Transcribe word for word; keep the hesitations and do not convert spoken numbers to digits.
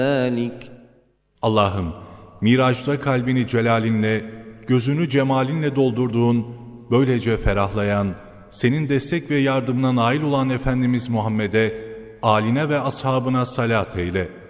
ذلك Allah'ım, Miraç'ta kalbini celalinle, gözünü cemalinle doldurduğun, böylece ferahlayan, senin destek ve yardımına nail olan Efendimiz Muhammed'e, âline ve ashabına salat eyle.